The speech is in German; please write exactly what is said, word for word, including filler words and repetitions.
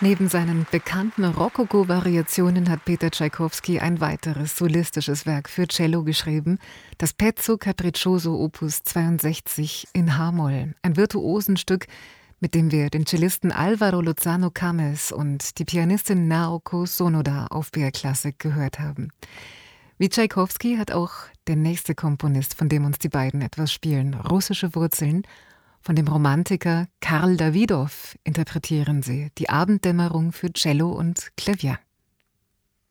Neben seinen bekannten Rokoko-Variationen hat Peter Tschaikowski ein weiteres solistisches Werk für Cello geschrieben, das Pezzo Capriccioso Opus zweiundsechzig in H-Moll, ein Virtuosenstück, mit dem wir den Cellisten Alvaro Lozano Cames und die Pianistin Naoko Sonoda auf B R Classic gehört haben. Wie Tschaikowski hat auch der nächste Komponist, von dem uns die beiden etwas spielen, russische Wurzeln. Von dem Romantiker Karl Dawidow interpretieren sie die Abenddämmerung für Cello und Klavier.